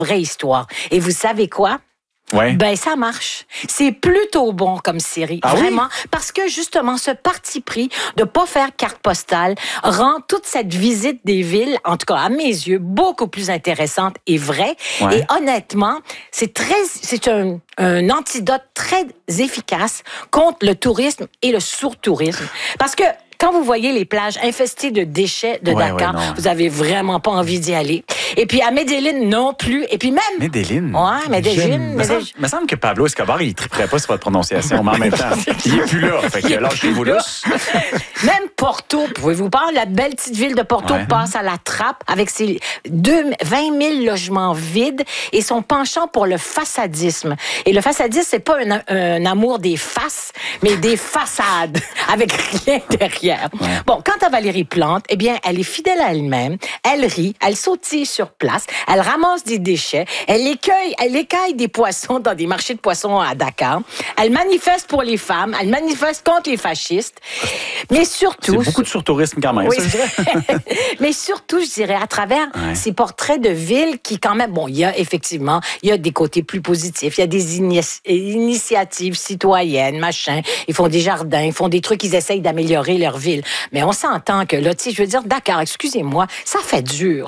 vraie histoire. Et vous savez quoi? Ouais. Ben, ça marche. C'est plutôt bon comme série. Ah vraiment. Oui? Parce que, justement, ce parti pris de pas faire carte postale rend toute cette visite des villes, en tout cas, à mes yeux, beaucoup plus intéressante et vraie. Ouais. Et honnêtement, c'est un antidote très efficace contre le tourisme et le surtourisme. Parce que, quand vous voyez les plages infestées de déchets de Dakar, vous avez vraiment pas envie d'y aller. Et puis à Medellín non plus. Et puis même... Medellín? Ouais, Medellín. Me semble que Pablo Escobar, il triperait pas sur votre prononciation, mais en même temps, il est plus là. Fait que lâchez-vous là. Même Porto, pouvez-vous parler, la belle petite ville de Porto passe à la trappe avec ses 20 000 logements vides et son penchant pour le façadisme. Et le façadisme, c'est pas un amour des faces, mais des façades, avec rien derrière. Ouais. Bon, quant à Valérie Plante, eh bien, elle est fidèle à elle-même. Elle rit, elle sautille sur place, elle ramasse des déchets, elle écaille des poissons dans des marchés de poissons à Dakar. Elle manifeste pour les femmes, elle manifeste contre les fascistes. Mais surtout... C'est beaucoup de surtourisme quand même, oui, ça, je dirais. Mais surtout, je dirais, à travers ces portraits de villes qui, quand même, bon, il y a des côtés plus positifs, il y a des initiatives citoyennes, machin. Ils font des jardins, ils font des trucs, ils essayent d'améliorer leur ville. Mais on s'entend que là, tu sais, je veux dire, Dakar, excusez-moi, ça fait dur.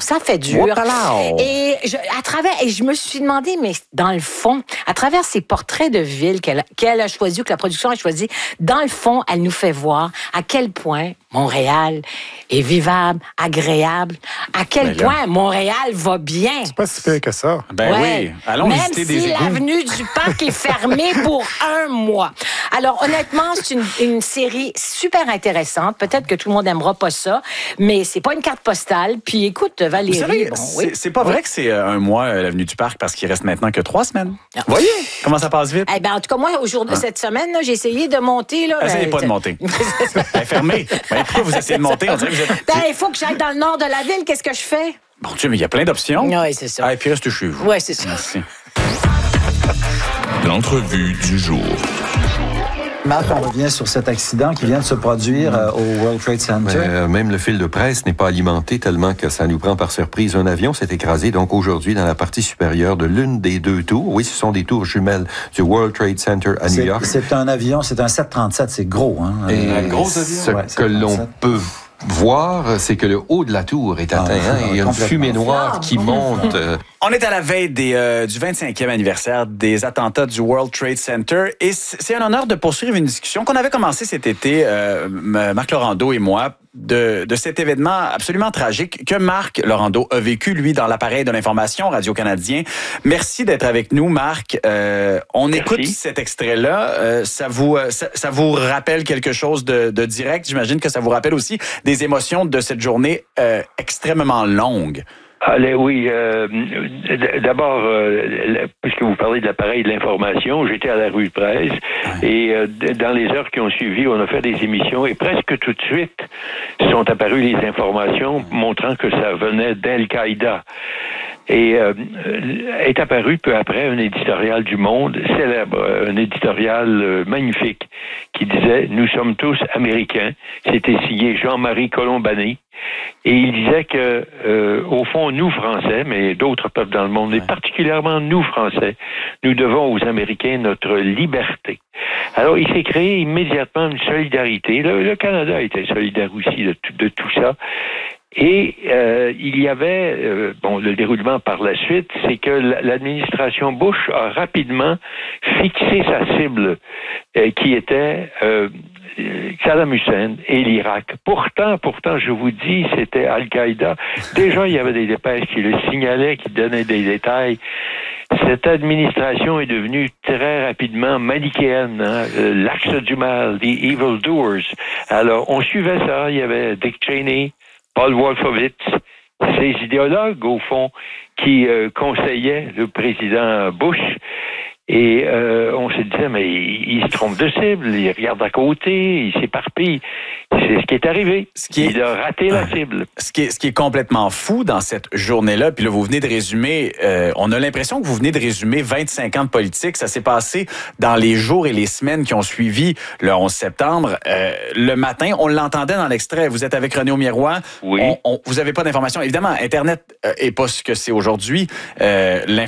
Et je me suis demandé, mais dans le fond, à travers ces portraits de villes qu'elle a choisi ou que la production a choisi, dans le fond, elle nous fait voir à quel point Montréal est vivable, agréable, à quel point Montréal va bien. C'est pas si pire que ça. Ben oui, allons visiter des égouts. Même si l'avenue du Parc est fermée pour 1 mois. Alors, honnêtement, c'est une série super intéressante. Peut-être que tout le monde n'aimera pas ça, mais c'est pas une carte postale. Puis écoute, Valérie... Vous savez, c'est pas vrai que c'est 1 mois, l'avenue du Parc, parce qu'il reste maintenant que 3 semaines. Voyez comment ça passe vite. Eh ben, en tout cas, moi, aujourd'hui, cette semaine, là, j'ai essayé de monter. Essayez pas de monter. Elle est fermée. Pourquoi vous essayez de monter? On dirait que vous êtes... il faut que j'aille dans le nord de la ville. Qu'est-ce que je fais? Bon Dieu, mais il y a plein d'options. Oui, c'est ça. Et puis reste chez vous. Oui, c'est ça. Merci. L'entrevue du jour. Marc, on revient sur cet accident qui vient de se produire au World Trade Center. Même le fil de presse n'est pas alimenté tellement que ça nous prend par surprise. Un avion s'est écrasé donc aujourd'hui dans la partie supérieure de l'une des 2 tours. Oui, ce sont des tours jumelles du World Trade Center à New York. C'est un avion, c'est un 737, c'est gros. Hein? Un gros avion. Ce que l'on peut voir, c'est que le haut de la tour est atteint. Il y a une fumée noire qui monte. On est à la veille du 25e anniversaire des attentats du World Trade Center et c'est un honneur de poursuivre une discussion qu'on avait commencé cet été, Marc Laurando et moi, de cet événement absolument tragique que Marc Laurando a vécu, lui, dans l'appareil de l'information Radio-Canadien. Merci d'être avec nous, Marc. On écoute cet extrait-là. Ça vous rappelle quelque chose de direct? J'imagine que ça vous rappelle aussi des émotions de cette journée extrêmement longue. Allez, oui. D'abord, puisque vous parlez de l'appareil de l'information, j'étais à la rue de Presse et dans les heures qui ont suivi, on a fait des émissions et presque tout de suite sont apparues les informations montrant que ça venait d'Al-Qaïda. Et est apparu peu après un éditorial du Monde célèbre, un éditorial magnifique qui disait « Nous sommes tous Américains ». C'était signé Jean-Marie Colombani. Et il disait que, au fond, nous, Français, mais d'autres peuples dans le monde, et particulièrement nous, Français, nous devons aux Américains notre liberté. Alors, il s'est créé immédiatement une solidarité. Le Canada était solidaire aussi de tout ça. Et il y avait, le déroulement par la suite, c'est que l'administration Bush a rapidement fixé sa cible, qui était Saddam Hussein et l'Irak. Pourtant, je vous dis, c'était Al-Qaïda. Déjà, il y avait des dépêches qui le signalaient, qui donnaient des détails. Cette administration est devenue très rapidement manichéenne, l'axe du mal, the evil doers. Alors, on suivait ça. Il y avait Dick Cheney, Paul Wolfowitz, ces idéologues, au fond, qui conseillaient le président Bush. Et on se disait, mais il se trompe de cible, il regarde à côté, il s'éparpille. C'est ce qui est arrivé. Il a raté la cible. Ce qui est complètement fou dans cette journée-là, puis là, vous venez de résumer, on a l'impression que vous venez de résumer 25 ans de politique. Ça s'est passé dans les jours et les semaines qui ont suivi le 11 septembre. Le matin, on l'entendait dans l'extrait. Vous êtes avec René Aumirois. Oui. Vous n'avez pas d'informations. Évidemment, Internet est pas ce que c'est aujourd'hui.